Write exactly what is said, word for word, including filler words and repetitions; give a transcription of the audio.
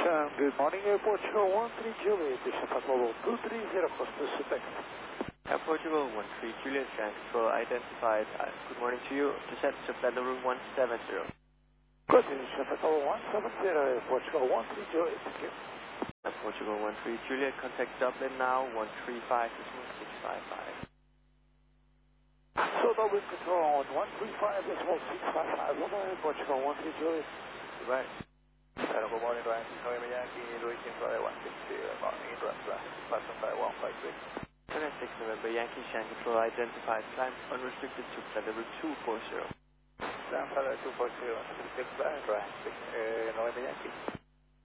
Um, good morning, Air Portugal one three Juliet, Descent Global two three zero, Costa Sutex. Air Portugal one three Juliet, Ground Control identified. Uh, good morning to you. Descent to Flight level one seven zero. Good, Descent Global one seven zero, Air Portugal one three Juliet, thank you. Air Portugal one three Juliet, contact Dublin now, one three five six five five. So Dublin Control on one three five six five five, Air Portugal one three Juliet. Goodbye. Hello, good morning, Ryan. November Yankee, reaching flight one six zero, morning, Russia, passing by one five six. seven six November Yankee, Ground Control identified. Climb unrestricted to Flight level two four zero. Climb flight two four zero, six five, Ryan, November Yankee.